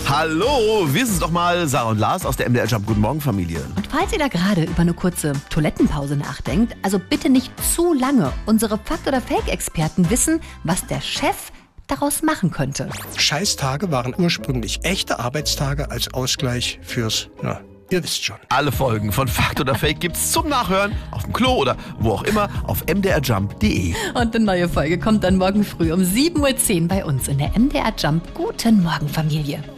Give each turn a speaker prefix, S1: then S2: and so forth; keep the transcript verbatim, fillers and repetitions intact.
S1: Hallo, wir sind doch mal Sarah und Lars aus der M D R Jump. Guten Morgen, Familie.
S2: Und falls ihr da gerade über eine kurze Toilettenpause nachdenkt, also bitte nicht zu lange. Unsere Fakt- oder Fake-Experten wissen, was der Chef daraus machen könnte.
S3: Scheißtage waren ursprünglich echte Arbeitstage als Ausgleich fürs, na, ihr wisst schon.
S1: Alle Folgen von Fakt oder Fake gibt's zum Nachhören auf dem Klo oder wo auch immer auf m d r jump punkt d e.
S2: Und eine neue Folge kommt dann morgen früh um sieben Uhr zehn bei uns in der M D R Jump. Guten Morgen, Familie.